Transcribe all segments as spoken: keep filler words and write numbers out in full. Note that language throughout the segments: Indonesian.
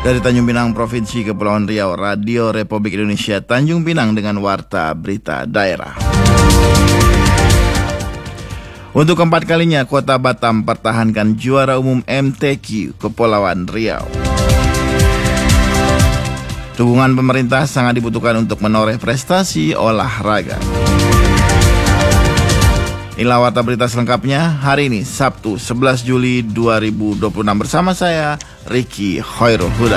Dari Tanjung Pinang, Provinsi Kepulauan Riau, Radio Republik Indonesia Tanjung Pinang dengan Warta Berita Daerah. Untuk keempat kalinya, Kota Batam pertahankan juara umum M T Q Kepulauan Riau. Dukungan pemerintah sangat dibutuhkan untuk menoreh prestasi olahraga. Inilah Warta Berita selengkapnya hari ini, Sabtu sebelas Juli dua ribu dua puluh enam bersama saya, Ricky Hoirul Huda.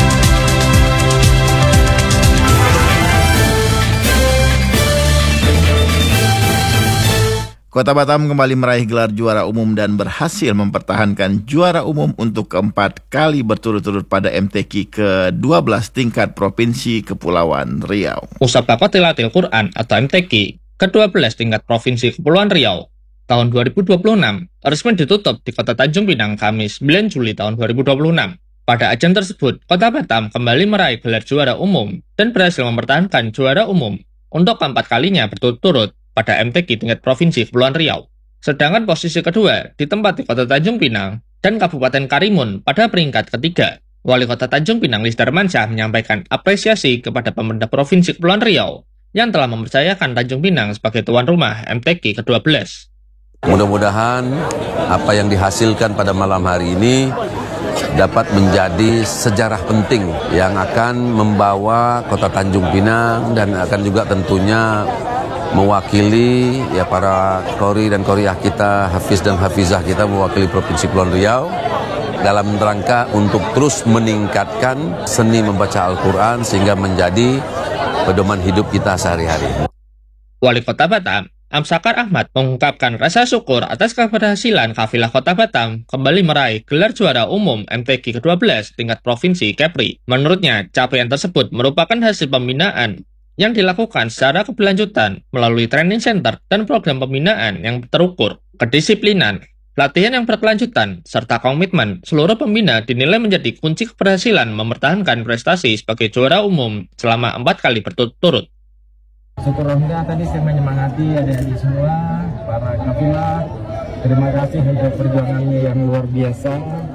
Kota Batam kembali meraih gelar juara umum dan berhasil mempertahankan juara umum untuk keempat kali berturut-turut pada M T Q ke dua belas tingkat Provinsi Kepulauan Riau. Musabaqah Tilawatil Quran atau M T Q ke dua belas tingkat Provinsi Kepulauan Riau tahun dua ribu dua puluh enam resmi ditutup di Kota Tanjung Pinang Kamis sembilan Juli tahun dua ribu dua puluh enam. Pada ajang tersebut, Kota Batam kembali meraih gelar juara umum dan berhasil mempertahankan juara umum untuk keempat kalinya berturut-turut pada M T Q tingkat Provinsi Kepulauan Riau. Sedangkan posisi kedua ditempati Kota Tanjung Pinang dan Kabupaten Karimun pada peringkat ketiga. Wali Kota Tanjung Pinang Lis Darmansyah menyampaikan apresiasi kepada pemerintah Provinsi Kepulauan Riau yang telah mempercayakan Tanjung Pinang sebagai tuan rumah M T Q ke dua belas. Mudah-mudahan apa yang dihasilkan pada malam hari ini dapat menjadi sejarah penting yang akan membawa Kota Tanjung Pinang dan akan juga tentunya mewakili ya para qori dan qoriah kita, hafiz dan hafizah kita mewakili Provinsi Kepulauan Riau dalam rangka untuk terus meningkatkan seni membaca Al-Quran sehingga menjadi pedoman hidup kita sehari-hari. Wali Kota Batam, Amsakar Ahmad, mengungkapkan rasa syukur atas keberhasilan kafilah Kota Batam kembali meraih gelar juara umum M T Q ke dua belas tingkat Provinsi Kepri. Menurutnya, capaian tersebut merupakan hasil pembinaan yang dilakukan secara keberlanjutan melalui training center dan program pembinaan yang terukur, kedisiplinan, latihan yang berkelanjutan, serta komitmen seluruh pembina dinilai menjadi kunci keberhasilan mempertahankan prestasi sebagai juara umum selama empat kali berturut-turut. Syukur Alhamdulillah tadi saya menyemangati adik-adik semua, para kafilah. Terima kasih untuk perjuangannya yang luar biasa.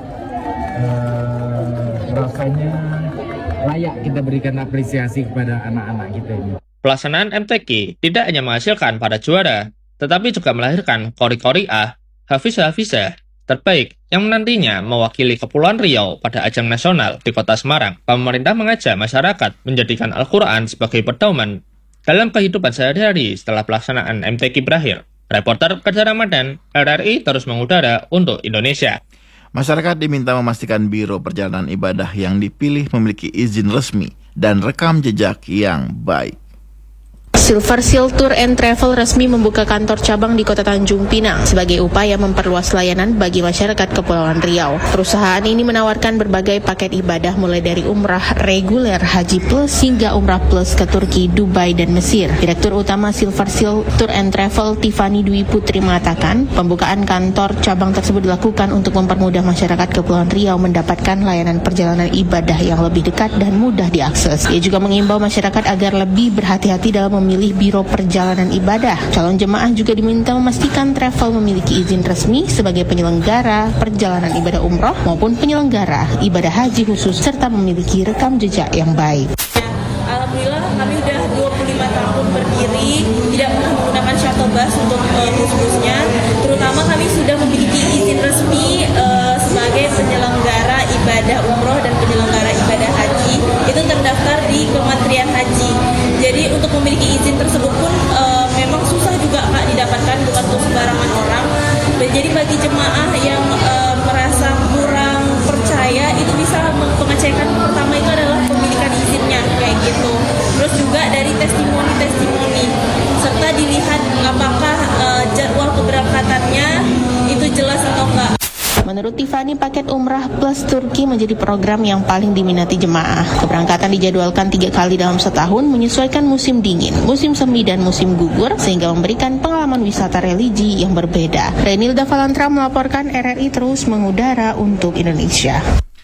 Uh, rasanya layak kita berikan apresiasi kepada anak-anak kita ini. Pelaksanaan M T Q tidak hanya menghasilkan para juara, tetapi juga melahirkan qori-qoriah, hafiz-hafizah terbaik yang nantinya mewakili Kepulauan Riau pada ajang nasional di Kota Semarang. Pemerintah mengajak masyarakat menjadikan Al-Quran sebagai pedoman dalam kehidupan sehari-hari setelah pelaksanaan M T Q berakhir. Reporter Kerja Ramadan, R R I terus mengudara untuk Indonesia. Masyarakat diminta memastikan Biro Perjalanan Ibadah yang dipilih memiliki izin resmi dan rekam jejak yang baik. Silver Seal Tour and Travel resmi membuka kantor cabang di Kota Tanjung Pinang sebagai upaya memperluas layanan bagi masyarakat Kepulauan Riau. Perusahaan ini menawarkan berbagai paket ibadah mulai dari umrah reguler, haji plus hingga umrah plus ke Turki, Dubai, dan Mesir. Direktur Utama Silver Seal Tour and Travel Tiffany Dwi Putri mengatakan pembukaan kantor cabang tersebut dilakukan untuk mempermudah masyarakat Kepulauan Riau mendapatkan layanan perjalanan ibadah yang lebih dekat dan mudah diakses. Ia juga mengimbau masyarakat agar lebih berhati-hati dalam memilih biro perjalanan ibadah. Calon jemaah juga diminta memastikan travel memiliki izin resmi sebagai penyelenggara perjalanan ibadah umroh maupun penyelenggara ibadah haji khusus serta memiliki rekam jejak yang baik. Alhamdulillah kami sudah dua puluh lima tahun berdiri, tidak pernah menggunakan shuttle bus untuk uh, khususnya. Terutama kami sudah memiliki izin resmi uh, sebagai penyelenggara ibadah umroh dan penyelenggara ibadah haji. Itu terdaftar di Kementerian Haji. Jadi untuk memiliki izin tersebut pun uh, memang susah juga Kak didapatkan, bukan untuk sembarangan orang. Jadi bagi jemaah yang uh, merasa kurang percaya itu bisa pengecekan pertama itu adalah pemilikan izinnya kayak gitu. Terus juga dari testimoni-testimoni serta dilihat apakah uh, jadwal keberangkatannya itu jelas atau enggak. Menurut Tiffany, paket umrah plus Turki menjadi program yang paling diminati jemaah. Keberangkatan dijadwalkan tiga kali dalam setahun menyesuaikan musim dingin, musim semi, dan musim gugur sehingga memberikan pengalaman wisata religi yang berbeda. Renilda Valantra melaporkan, R R I terus mengudara untuk Indonesia.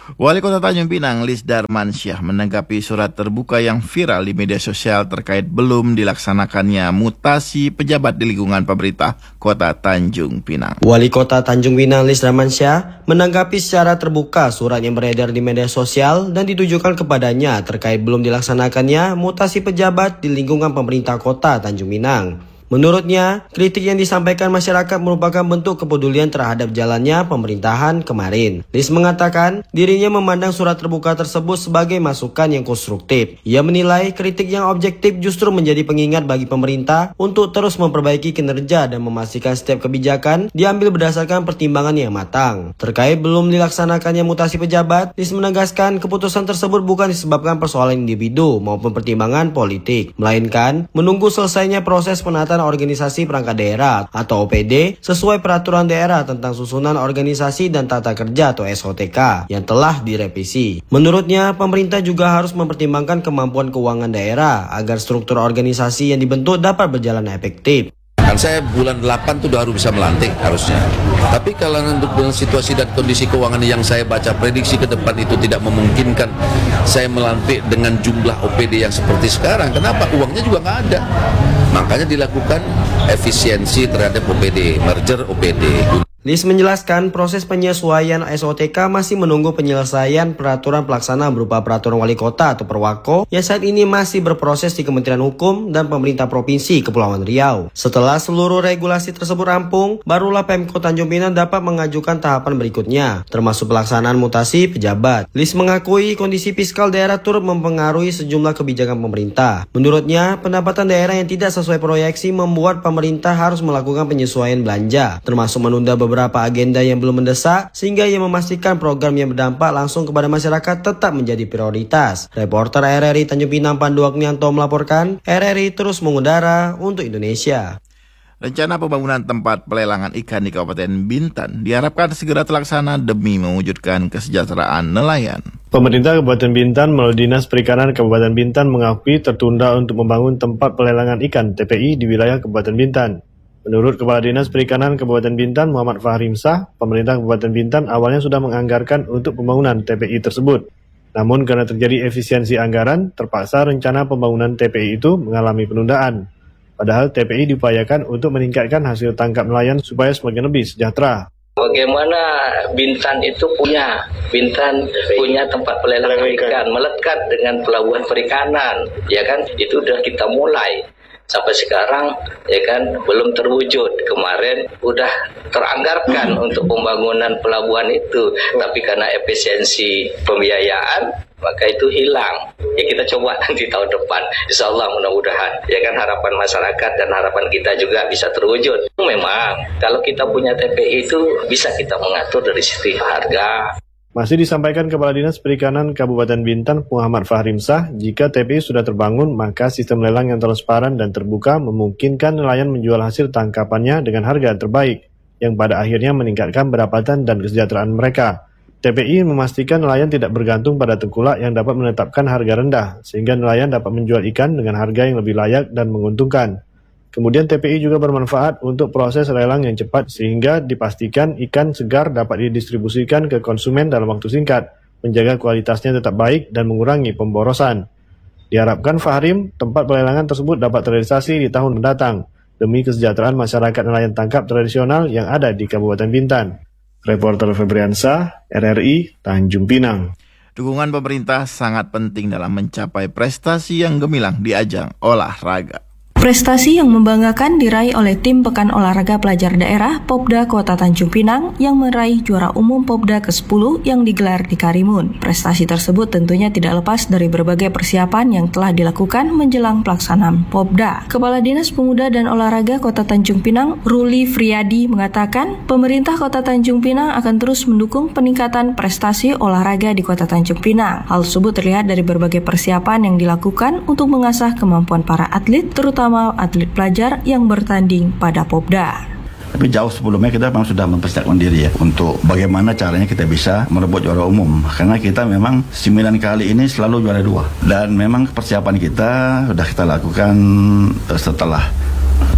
Wali Kota Tanjung Pinang, Lis Darmansyah, menanggapi surat terbuka yang viral di media sosial terkait belum dilaksanakannya mutasi pejabat di lingkungan pemerintah Kota Tanjung Pinang. Wali Kota Tanjung Pinang, Lis Darmansyah, menanggapi secara terbuka surat yang beredar di media sosial dan ditujukan kepadanya terkait belum dilaksanakannya mutasi pejabat di lingkungan pemerintah Kota Tanjung Pinang. Menurutnya, kritik yang disampaikan masyarakat merupakan bentuk kepedulian terhadap jalannya pemerintahan kemarin. Lis mengatakan dirinya memandang surat terbuka tersebut sebagai masukan yang konstruktif. Ia menilai kritik yang objektif justru menjadi pengingat bagi pemerintah untuk terus memperbaiki kinerja dan memastikan setiap kebijakan diambil berdasarkan pertimbangan yang matang. Terkait belum dilaksanakannya mutasi pejabat, Lis menegaskan keputusan tersebut bukan disebabkan persoalan individu maupun pertimbangan politik, melainkan menunggu selesainya proses penataan organisasi perangkat daerah atau O P D sesuai peraturan daerah tentang susunan organisasi dan tata kerja atau S O T K yang telah direvisi. Menurutnya, pemerintah juga harus mempertimbangkan kemampuan keuangan daerah agar struktur organisasi yang dibentuk dapat berjalan efektif. Kan saya bulan delapan tuh udah harus bisa melantik harusnya. Tapi kalau untuk dengan situasi dan kondisi keuangan yang saya baca prediksi ke depan itu tidak memungkinkan saya melantik dengan jumlah O P D yang seperti sekarang. Kenapa? Uangnya juga nggak ada. Makanya dilakukan efisiensi terhadap O P D, merger O P D. Lis menjelaskan proses penyesuaian S O T K masih menunggu penyelesaian peraturan pelaksana berupa peraturan wali kota atau Perwako yang saat ini masih berproses di Kementerian Hukum dan Pemerintah Provinsi Kepulauan Riau. Setelah seluruh regulasi tersebut rampung, barulah Pemkot Tanjung Pinang dapat mengajukan tahapan berikutnya, termasuk pelaksanaan mutasi pejabat. Lis mengakui kondisi fiskal daerah turut mempengaruhi sejumlah kebijakan pemerintah. Menurutnya, pendapatan daerah yang tidak sesuai proyeksi membuat pemerintah harus melakukan penyesuaian belanja, termasuk menunda beberapa beberapa agenda yang belum mendesak, sehingga ia memastikan program yang berdampak langsung kepada masyarakat tetap menjadi prioritas. Reporter R R I Tanjung Pinang Pandu Agnianto melaporkan, R R I terus mengudara untuk Indonesia. Rencana pembangunan tempat pelelangan ikan di Kabupaten Bintan diharapkan segera terlaksana demi mewujudkan kesejahteraan nelayan. Pemerintah Kabupaten Bintan melalui Dinas Perikanan Kabupaten Bintan mengakui tertunda untuk membangun tempat pelelangan ikan T P I di wilayah Kabupaten Bintan. Menurut Kepala Dinas Perikanan Kabupaten Bintan Muhammad Fahrim Sah, pemerintah Kabupaten Bintan awalnya sudah menganggarkan untuk pembangunan T P I tersebut. Namun karena terjadi efisiensi anggaran, terpaksa rencana pembangunan T P I itu mengalami penundaan. Padahal T P I diupayakan untuk meningkatkan hasil tangkap nelayan supaya semakin lebih sejahtera. Bagaimana Bintan itu punya, Bintan punya tempat pelelangan ikan melekat dengan pelabuhan perikanan, ya kan? Itu sudah kita mulai. Sampai sekarang ya kan belum terwujud. Kemarin udah teranggarkan untuk pembangunan pelabuhan itu, tapi karena efisiensi pembiayaan maka itu hilang. Ya kita coba nanti tahun depan, insya Allah mudah-mudahan ya kan harapan masyarakat dan harapan kita juga bisa terwujud. Memang kalau kita punya T P I itu bisa kita mengatur dari sisi harga. Masih disampaikan Kepala Dinas Perikanan Kabupaten Bintan Muhammad Fahrim Sah, jika T P I sudah terbangun, maka sistem lelang yang transparan dan terbuka memungkinkan nelayan menjual hasil tangkapannya dengan harga terbaik, yang pada akhirnya meningkatkan pendapatan dan kesejahteraan mereka. T P I memastikan nelayan tidak bergantung pada tengkulak yang dapat menetapkan harga rendah, sehingga nelayan dapat menjual ikan dengan harga yang lebih layak dan menguntungkan. Kemudian T P I juga bermanfaat untuk proses lelang yang cepat sehingga dipastikan ikan segar dapat didistribusikan ke konsumen dalam waktu singkat, menjaga kualitasnya tetap baik dan mengurangi pemborosan. Diharapkan Fahrim, tempat pelelangan tersebut dapat terrealisasi di tahun mendatang demi kesejahteraan masyarakat nelayan tangkap tradisional yang ada di Kabupaten Bintan. Reporter Febriansa, R R I, Tanjung Pinang. Dukungan pemerintah sangat penting dalam mencapai prestasi yang gemilang di ajang olahraga. Prestasi yang membanggakan diraih oleh tim Pekan Olahraga Pelajar Daerah Popda Kota Tanjung Pinang yang meraih juara umum Popda ke sepuluh yang digelar di Karimun. Prestasi tersebut tentunya tidak lepas dari berbagai persiapan yang telah dilakukan menjelang pelaksanaan Popda. Kepala Dinas Pemuda dan Olahraga Kota Tanjung Pinang, Ruli Friadi, mengatakan pemerintah Kota Tanjung Pinang akan terus mendukung peningkatan prestasi olahraga di Kota Tanjung Pinang. Hal tersebut terlihat dari berbagai persiapan yang dilakukan untuk mengasah kemampuan para atlet, terutama atlet pelajar yang bertanding pada Popda. Tapi jauh sebelumnya kita memang sudah mempersiapkan diri ya untuk bagaimana caranya kita bisa merebut juara umum. Karena kita memang sembilan kali ini selalu juara dua. Dan memang persiapan kita sudah kita lakukan setelah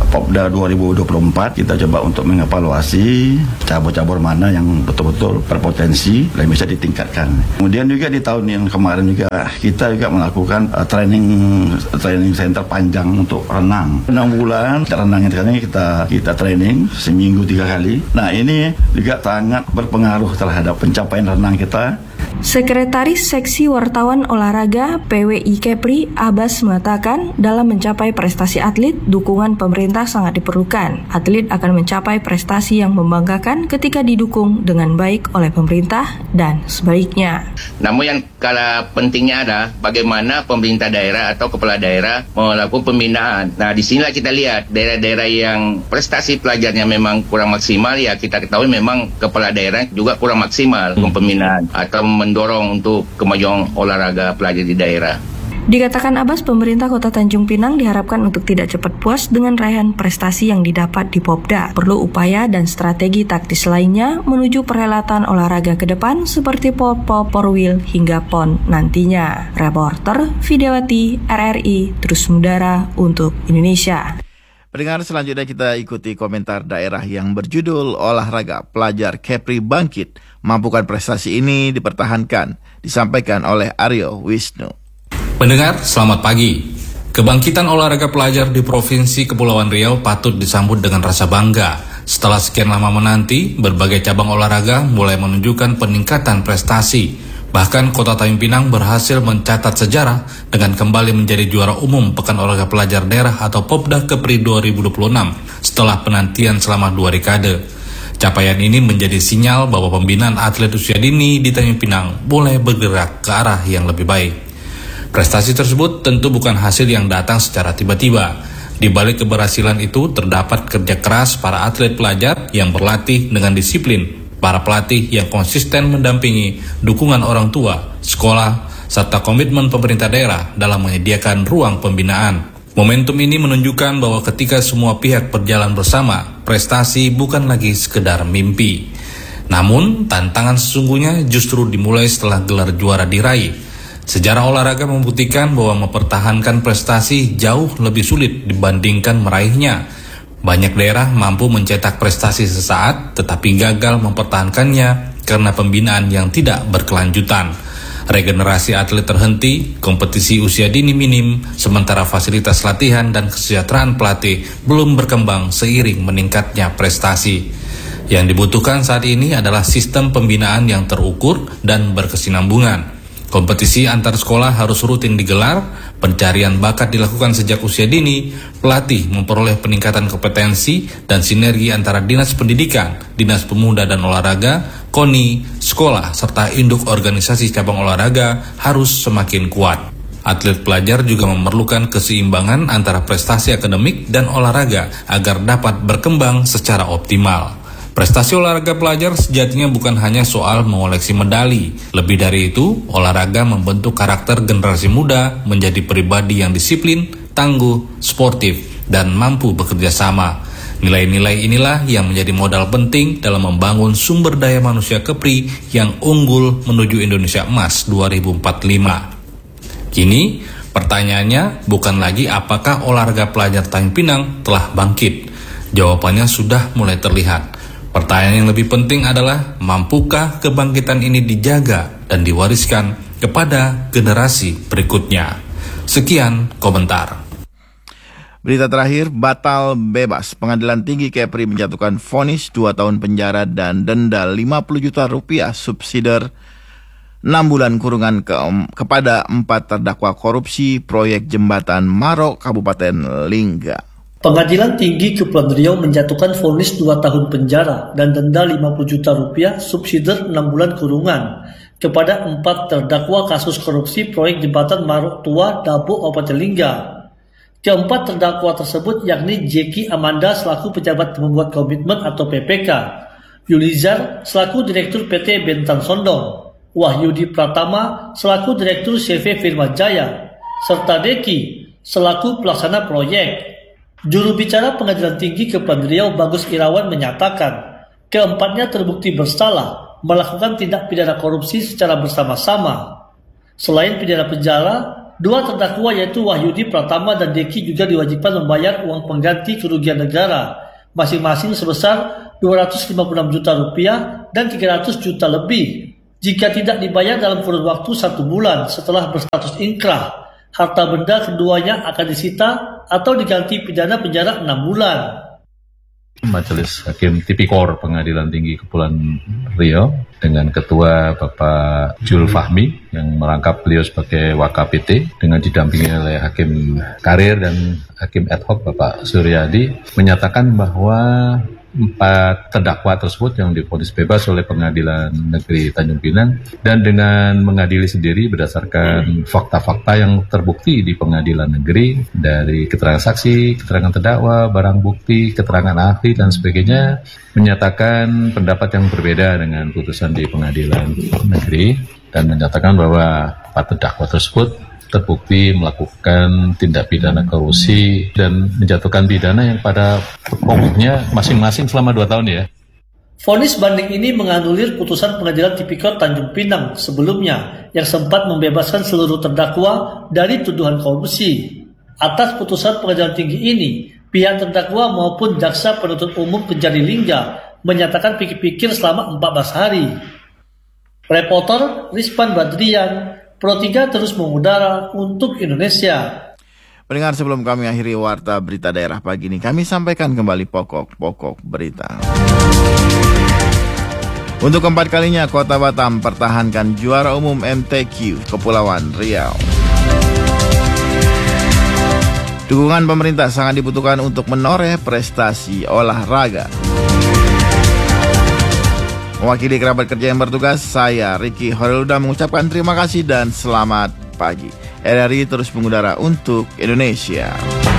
Popda dua ribu dua puluh empat kita coba untuk mengevaluasi cabur-cabur mana yang betul-betul berpotensi dan bisa ditingkatkan. Kemudian juga di tahun yang kemarin juga kita juga melakukan uh, training training center panjang untuk renang. enam bulan renang ini kita kita training seminggu tiga kali. Nah, ini juga sangat berpengaruh terhadap pencapaian renang kita. Sekretaris Seksi Wartawan Olahraga P W I Kepri Abbas mengatakan dalam mencapai prestasi atlet, dukungan pemerintah sangat diperlukan. Atlet akan mencapai prestasi yang membanggakan ketika didukung dengan baik oleh pemerintah dan sebaliknya. Namun yang kala pentingnya adalah bagaimana pemerintah daerah atau kepala daerah melakukan pembinaan. Nah, di sinilah kita lihat daerah-daerah yang prestasi pelajarnya memang kurang maksimal, ya kita ketahui memang kepala daerah juga kurang maksimal hmm. pembinaan atau mendorong untuk kemajuan olahraga pelajar di daerah. Dikatakan Abbas, pemerintah Kota Tanjung Pinang diharapkan untuk tidak cepat puas dengan raihan prestasi yang didapat di Popda. Perlu upaya dan strategi taktis lainnya menuju perhelatan olahraga ke depan seperti Poppo, Porwil, hingga P O N nantinya. Reporter Vidyawati, R R I, terus mengudara untuk Indonesia. Pendengar, selanjutnya kita ikuti komentar daerah yang berjudul Olahraga Pelajar Kepri Bangkit. Mampukan prestasi ini dipertahankan, disampaikan oleh Aryo Wisnu. Pendengar, selamat pagi. Kebangkitan olahraga pelajar di Provinsi Kepulauan Riau patut disambut dengan rasa bangga. Setelah sekian lama menanti, berbagai cabang olahraga mulai menunjukkan peningkatan prestasi. Bahkan Kota Tanjung Pinang berhasil mencatat sejarah dengan kembali menjadi juara umum Pekan Olahraga Pelajar Daerah atau Popda Kepri dua ribu dua puluh enam setelah penantian selama dua dekade. Capaian ini menjadi sinyal bahwa pembinaan atlet usia dini di Tanjung Pinang mulai bergerak ke arah yang lebih baik. Prestasi tersebut tentu bukan hasil yang datang secara tiba-tiba. Di balik keberhasilan itu terdapat kerja keras para atlet pelajar yang berlatih dengan disiplin, para pelatih yang konsisten mendampingi, dukungan orang tua, sekolah, serta komitmen pemerintah daerah dalam menyediakan ruang pembinaan. Momentum ini menunjukkan bahwa ketika semua pihak berjalan bersama, prestasi bukan lagi sekedar mimpi. Namun, tantangan sesungguhnya justru dimulai setelah gelar juara diraih. Sejarah olahraga membuktikan bahwa mempertahankan prestasi jauh lebih sulit dibandingkan meraihnya. Banyak daerah mampu mencetak prestasi sesaat, tetapi gagal mempertahankannya karena pembinaan yang tidak berkelanjutan. Regenerasi atlet terhenti, kompetisi usia dini minim, sementara fasilitas latihan dan kesejahteraan pelatih belum berkembang seiring meningkatnya prestasi. Yang dibutuhkan saat ini adalah sistem pembinaan yang terukur dan berkesinambungan. Kompetisi antar sekolah harus rutin digelar, pencarian bakat dilakukan sejak usia dini, pelatih memperoleh peningkatan kompetensi, dan sinergi antara Dinas Pendidikan, Dinas Pemuda dan Olahraga, KONI, sekolah, serta induk organisasi cabang olahraga harus semakin kuat. Atlet pelajar juga memerlukan keseimbangan antara prestasi akademik dan olahraga agar dapat berkembang secara optimal. Prestasi olahraga pelajar sejatinya bukan hanya soal mengoleksi medali. Lebih dari itu, olahraga membentuk karakter generasi muda menjadi pribadi yang disiplin, tangguh, sportif, dan mampu bekerja sama. Nilai-nilai inilah yang menjadi modal penting dalam membangun sumber daya manusia Kepri yang unggul menuju Indonesia Emas dua ribu empat puluh lima. Kini, pertanyaannya bukan lagi apakah olahraga pelajar Tanjung Pinang telah bangkit. Jawabannya sudah mulai terlihat. Pertanyaan yang lebih penting adalah, mampukah kebangkitan ini dijaga dan diwariskan kepada generasi berikutnya? Sekian komentar. Berita terakhir, batal bebas. Pengadilan Tinggi Kepri menjatuhkan vonis dua tahun penjara dan denda lima puluh juta rupiah subsidiar enam bulan kurungan ke, kepada empat terdakwa korupsi proyek jembatan Marok Kabupaten Lingga. Pengadilan Tinggi Kepulauan Riau menjatuhkan vonis dua tahun penjara dan denda lima puluh juta rupiah subsidiar enam bulan kurungan kepada empat terdakwa kasus korupsi proyek jembatan Marok Tua Dabo Kabupaten Lingga. Keempat terdakwa tersebut yakni Jeki Amanda selaku pejabat membuat komitmen atau P P K, Yulizar selaku Direktur P T Bentang Sondong, Wahyudi Pratama selaku Direktur C V Firma Jaya, serta Deki selaku pelaksana proyek. Juru bicara Pengadilan Tinggi Kepulauan Riau Bagus Irawan menyatakan keempatnya terbukti bersalah melakukan tindak pidana korupsi secara bersama-sama. Selain pidana penjara, Dua terdakwa yaitu Wahyudi Pratama dan Deki juga diwajibkan membayar uang pengganti kerugian negara, masing-masing sebesar dua ratus lima puluh enam juta rupiah dan tiga ratus juta lebih. Jika tidak dibayar dalam kurun waktu satu bulan setelah berstatus inkrah, harta benda keduanya akan disita atau diganti pidana penjara enam bulan. Majelis Hakim Tipikor Pengadilan Tinggi Kepulauan Riau dengan Ketua Bapak Jul Fahmi yang merangkap beliau sebagai Wakapiti dengan didampingi oleh Hakim Karir dan Hakim Ad Hoc Bapak Suryadi menyatakan bahwa empat terdakwa tersebut yang divonis bebas oleh Pengadilan Negeri Tanjung Pinang dan dengan mengadili sendiri berdasarkan fakta-fakta yang terbukti di Pengadilan Negeri dari keterangan saksi, keterangan terdakwa, barang bukti, keterangan ahli dan sebagainya menyatakan pendapat yang berbeda dengan putusan di Pengadilan Negeri dan menyatakan bahwa empat terdakwa tersebut terbukti melakukan tindak pidana korupsi dan menjatuhkan pidana yang pada pokoknya masing-masing selama dua tahun ya. Vonis banding ini menganulir putusan Pengadilan Tipikor Tanjung Pinang sebelumnya yang sempat membebaskan seluruh terdakwa dari tuduhan korupsi. Atas putusan Pengadilan Tinggi ini, pihak terdakwa maupun jaksa penuntut umum Kejari Lingga menyatakan pikir-pikir selama empat belas hari. Reporter Rizpan Badrian, Pro tiga terus mengudara untuk Indonesia. Pendengar, sebelum kami akhiri warta berita daerah pagi ini, kami sampaikan kembali pokok-pokok berita. Untuk keempat kalinya, Kota Batam pertahankan juara umum M T Q Kepulauan Riau. Dukungan pemerintah sangat dibutuhkan untuk menoreh prestasi olahraga. Mewakili kerabat kerja yang bertugas, saya Ricky Horeluda mengucapkan terima kasih dan selamat pagi. R R I terus mengudara untuk Indonesia.